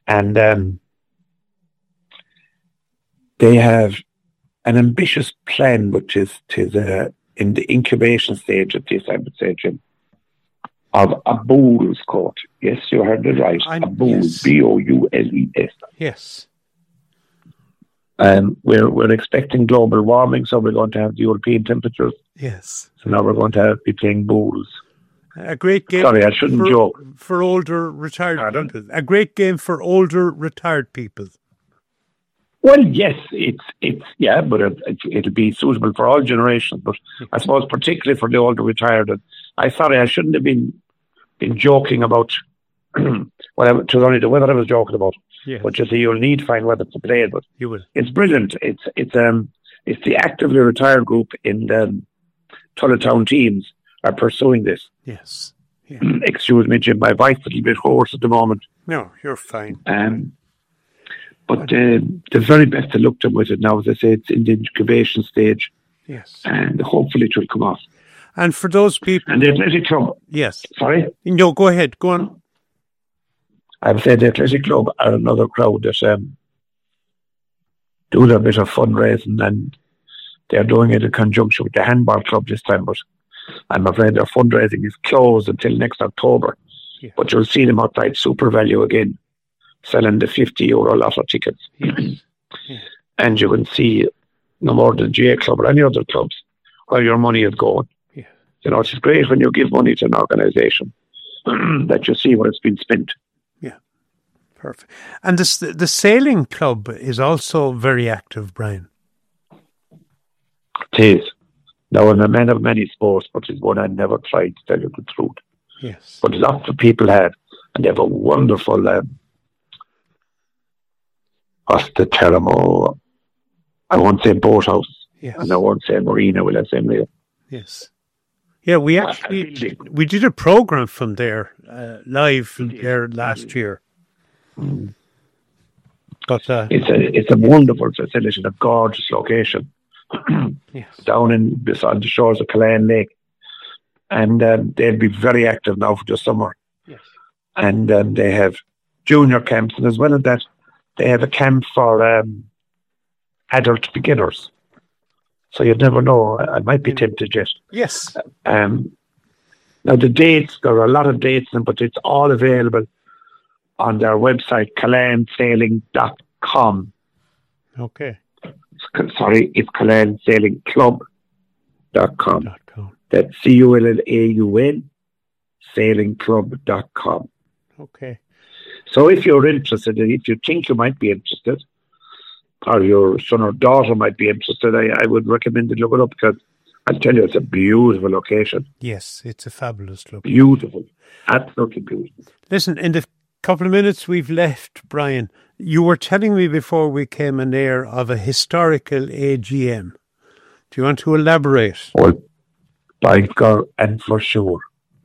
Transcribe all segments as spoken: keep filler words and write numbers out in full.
And um, they have an ambitious plan, which is to the in the incubation stage of this, I would say, Jim, of a Boules court. Yes, you heard it right. I'm, a Boules, yes. B O U L E S. Yes. Um, we're we're expecting global warming, so we're going to have the European temperatures. Yes. So now we're going to have, be playing Boules. A great game. Sorry, I shouldn't for, joke. For older retired Pardon? people. A great game for older retired people. Well, yes, it's it's yeah, but it, it, it'll be suitable for all generations. But I suppose particularly for the older retired. I sorry, I shouldn't have been been joking about. Well, it was only the weather I was joking about. Yes. But you see, you'll need fine weather to play it. But you will. It's brilliant. It's it's um it's the actively retired group in the Tullatown teams are pursuing this. Yes. Yeah. Excuse me, Jim. My voice is a little bit hoarse at the moment. No, you're fine. Um. But uh, the very best to look to with it now, as I say, it's in the incubation stage. Yes. And hopefully it will come off. And for those people... And the Athletic Club... Yes. Sorry? No, go ahead. Go on. I would say the Athletic Club are another crowd that um, do their bit of fundraising, and they're doing it in conjunction with the Handball Club this time. But I'm afraid their fundraising is closed until next October. Yeah. But you'll see them outside Super Value again, selling the fifty euro lotto tickets. Yes. Yeah. And you can see no more than G A Club or any other clubs where your money is going. Yeah. You know, it's great when you give money to an organisation that you see where it's been spent. Yeah, perfect. And this, the sailing club is also very active, Brian. It is. Now, I'm a man of many sports, but it's one I never tried, to tell you the truth. Yes. But lots of people have, and they have a wonderful... Um, What's the term? Oh, I won't say boathouse. Yes. And I won't say marina, will I say marina? Yes. Yeah, we actually, we did a program from there, uh, live from there last year. Mm. But, uh, it's a it's a wonderful facility, a gorgeous location. Yes. Down in on the shores of Killeen Lake. And um, they'll be very active now for the summer. Yes. And um, they have junior camps, and as well as that, they have a camp for um, adult beginners. So you'd never know. I might be tempted yet. Yes. Um, now, the dates, there are a lot of dates, but it's all available on their website, Killeen Sailing dot com. Okay. Sorry, it's Killeen Sailing Club dot com. .com. That's C U L L A U N, Sailing Club dot com. Okay. So if you're interested, if you think you might be interested, or your son or daughter might be interested, I, I would recommend to look it up, because I'll tell you, it's a beautiful location. Yes, it's a fabulous location. Beautiful. Absolutely beautiful. Listen, in the couple of minutes we've left, Brian, you were telling me before we came on air of a historical A G M. Do you want to elaborate? Well, by God, and for sure,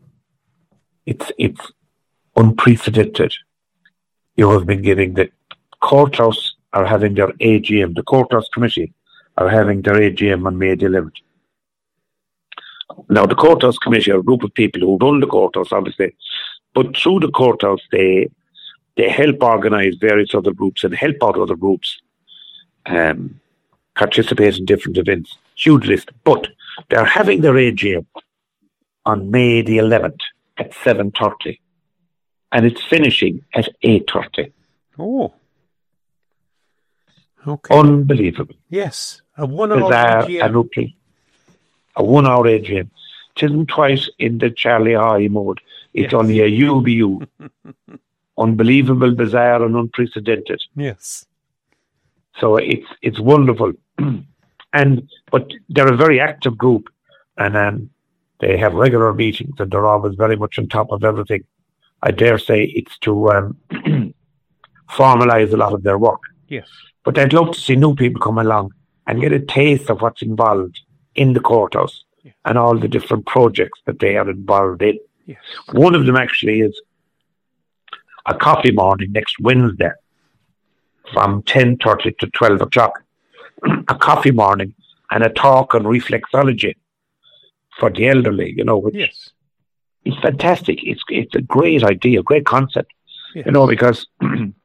it's it's unprecedented. You have been giving the courthouse are having their A G M. The courthouse committee are having their A G M on May the eleventh. Now, the courthouse committee are a group of people who run the courthouse, obviously, but through the courthouse, they they help organise various other groups and help out other groups um, participate in different events. Huge list, but they're having their A G M on May the eleventh at seven thirty. And it's finishing at eight thirty. Oh. Okay. Unbelievable. Yes. A one-hour A G M. A one-hour A G M. It isn't twice in the Charlie High mode. It's yes. only a U B U. Unbelievable, bizarre, and unprecedented. Yes. So it's it's wonderful. and But they're a very active group. And um, they have regular meetings, and they're always very much on top of everything. I dare say it's to um, formalise a lot of their work. Yes. But I'd love to see new people come along and get a taste of what's involved in the courthouse yes. and all the different projects that they are involved in. Yes. One of them actually is a coffee morning next Wednesday from ten thirty to twelve o'clock. A coffee morning and a talk on reflexology for the elderly, you know, which yes. It's fantastic. It's it's a great idea, great concept, yes. you know, because